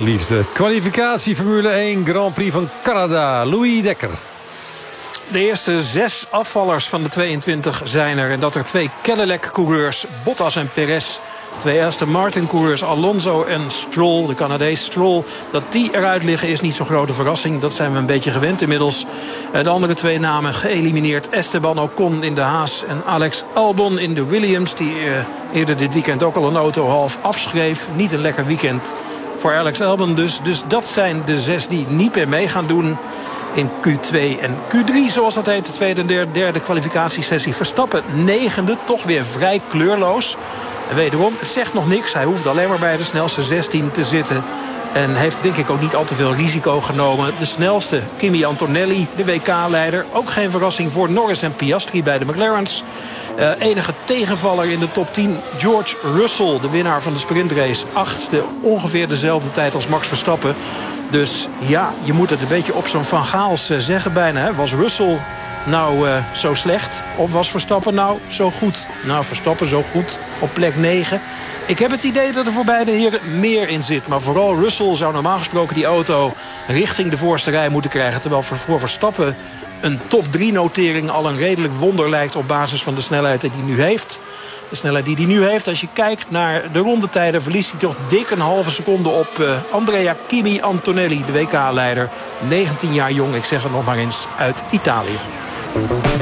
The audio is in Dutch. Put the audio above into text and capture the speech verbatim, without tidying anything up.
liefste. Kwalificatie Formule één Grand Prix van Canada. Louis Dekker. De eerste zes afvallers van de tweeëntwintig zijn er. En dat er twee Cadillac-coureurs, Bottas en Perez... twee Aston Martin-coureurs, Alonso en Stroll, de Canadees Stroll... dat die eruit liggen is niet zo'n grote verrassing. Dat zijn we een beetje gewend inmiddels. De andere twee namen geëlimineerd. Esteban Ocon in de Haas en Alex Albon in de Williams... die eerder dit weekend ook al een auto half afschreef. Niet een lekker weekend voor Alex Albon dus. Dus dat zijn de zes die niet meer mee gaan doen... in Q twee en Q drie, zoals dat heet. De tweede en derde, derde kwalificatiesessie. Verstappen negende, toch weer vrij kleurloos. En wederom, het zegt nog niks. Hij hoeft alleen maar bij de snelste zestien te zitten. En heeft denk ik ook niet al te veel risico genomen. De snelste, Kimi Antonelli, de W K-leider. Ook geen verrassing voor Norris en Piastri bij de McLaren's. Uh, enige tegenvaller in de top tien, George Russell, de winnaar van de sprintrace. Achtste, ongeveer dezelfde tijd als Max Verstappen. Dus ja, je moet het een beetje op zo'n Van Gaals uh, zeggen bijna. Hè? Was Russell nou uh, zo slecht? Of was Verstappen nou zo goed? Nou, Verstappen zo goed op plek negen. Ik heb het idee dat er voor beide heren meer in zit. Maar vooral Russell zou normaal gesproken die auto richting de voorste rij moeten krijgen. Terwijl voor Verstappen een top drie notering al een redelijk wonder lijkt... op basis van de snelheid die hij nu heeft. De snelheid die hij nu heeft, als je kijkt naar de rondetijden... verliest hij toch dik een halve seconde op uh, Andrea Kimi Antonelli, de W K-leider. negentien jaar jong, ik zeg het nog maar eens, uit Italië.